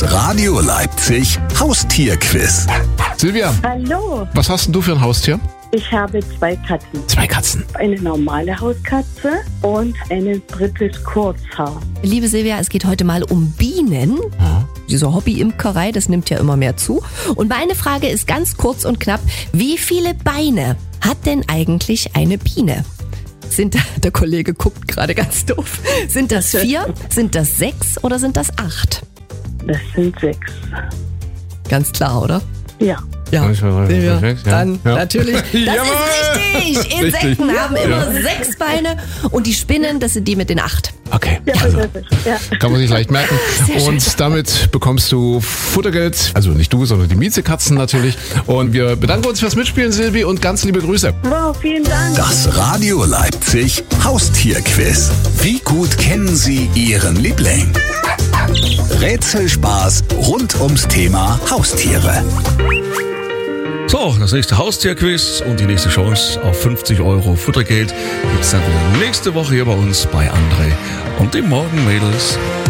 Das Radio Leipzig Haustierquiz. Silvia, Hallo, was hast denn du für ein Haustier? ich habe 2 Katzen. 2 Katzen. Eine normale Hauskatze und eine britisches Kurzhaar. Liebe Silvia, es geht heute mal um Bienen. Diese Hobby-Imkerei, das nimmt ja immer mehr zu. Und meine Frage ist ganz kurz und knapp: Wie viele Beine hat denn eigentlich eine Biene? Der Kollege guckt gerade ganz doof. Sind das 4, sind das 6 oder sind das 8? Das sind 6. Ganz klar, oder? Ja. Ja, Silvia, Ja. dann Ja. natürlich. Das Jawohl! ist richtig. Insekten haben immer 6 Beine und die Spinnen, das sind die mit den 8. Okay, Ja, also ja. kann man sich leicht merken. Sehr schön. Und damit bekommst du Futtergeld, also nicht du, sondern die Miezekatzen natürlich. Und wir bedanken uns fürs Mitspielen, Silvi, und ganz liebe Grüße. Wow, vielen Dank. Das Radio Leipzig Haustierquiz. Wie gut kennen Sie Ihren Liebling? Rätselspaß rund ums Thema Haustiere. So, das nächste Haustierquiz und die nächste Chance auf 50 € Futtergeld gibt's dann wieder nächste Woche hier bei uns bei André und dem Morgenmädels.